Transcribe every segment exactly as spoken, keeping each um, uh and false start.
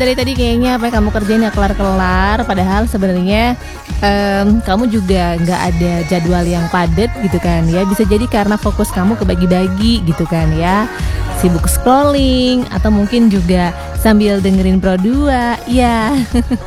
dari tadi kayaknya apa yang kamu kerjain nggak kelar-kelar. Padahal sebenarnya em, kamu juga nggak ada jadwal yang padat gitu kan ya. Bisa jadi karena fokus kamu kebagi-bagi gitu kan ya. Sibuk scrolling atau mungkin juga sambil dengerin Pro dua. Ya.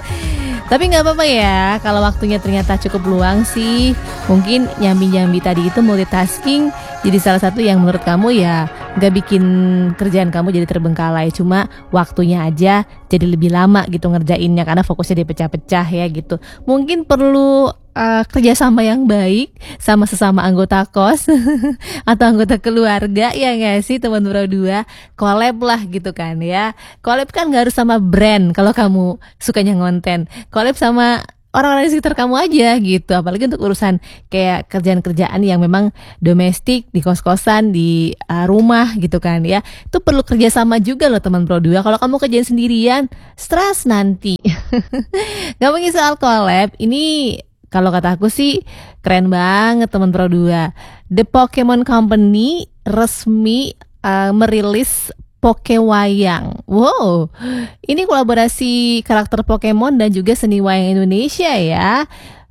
Tapi nggak apa-apa ya, kalau waktunya ternyata cukup luang sih. Mungkin nyambi-nyambi tadi itu multitasking jadi salah satu yang menurut kamu ya nggak bikin kerjaan kamu jadi terbengkalai. Cuma waktunya aja jadi lebih lama gitu ngerjainnya karena fokusnya dipecah-pecah ya gitu. Mungkin perlu uh, kerjasama yang baik sama sesama anggota kos atau anggota keluarga ya nggak sih teman Pro dua. Collab lah gitu kan ya. Collab kan nggak harus sama brand kalau kamu sukanya ngonten. Collab sama orang-orang di sekitar kamu aja gitu. Apalagi untuk urusan kayak kerjaan-kerjaan yang memang domestik, di kos-kosan, di uh, rumah gitu kan ya. Itu perlu kerjasama juga loh teman Pro dua. Kalau kamu kerjain sendirian, stres nanti. Ngomongin soal collab, ini kalau kata aku sih keren banget teman Pro dua. The Pokemon Company resmi uh, merilis Pokewayang. Wow, ini kolaborasi karakter Pokemon dan juga seni wayang Indonesia ya.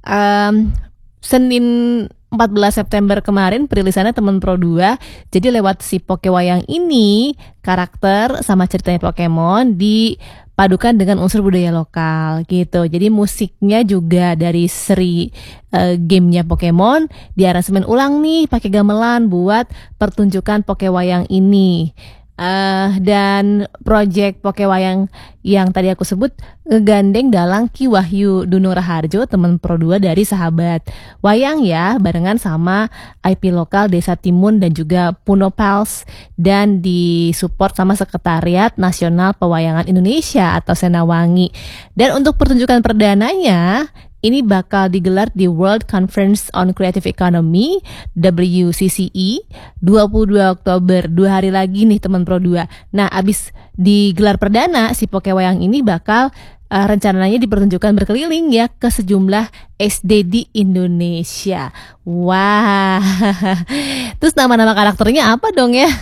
Um, Senin empat belas September kemarin perilisannya teman Pro dua. Jadi lewat si Pokewayang ini karakter sama ceritanya Pokemon dipadukan dengan unsur budaya lokal gitu. Jadi musiknya juga dari seri uh, gamenya Pokemon diaransemen ulang nih pakai gamelan buat pertunjukan Pokewayang ini. Uh, dan project Pokewayang yang tadi aku sebut ngegandeng dalang Ki Wahyu Dunung Raharjo teman Pro dua dari Sahabat Wayang ya, barengan sama I P lokal Desa Timun dan juga Puno Pals, dan disupport sama Sekretariat Nasional Pewayangan Indonesia atau Senawangi. Dan untuk pertunjukan perdananya ini bakal digelar di World Conference on Creative Economy W C C E dua puluh dua Oktober, dua hari lagi nih teman Pro dua. Nah abis digelar perdana si Pokewayang ini bakal uh, rencananya dipertunjukkan berkeliling ya ke sejumlah S D di Indonesia. Wah, terus nama-nama karakternya apa dong ya?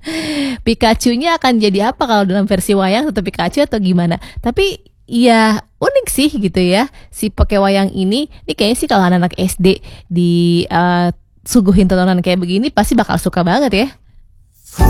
Pikachu-nya akan jadi apa kalau dalam versi wayang, tetap Pikachu atau gimana? Tapi ya unik sih gitu ya si Pokewayang ini. Ini kayaknya sih kalau anak-anak S D di uh, suguhin tontonan kayak begini pasti bakal suka banget ya.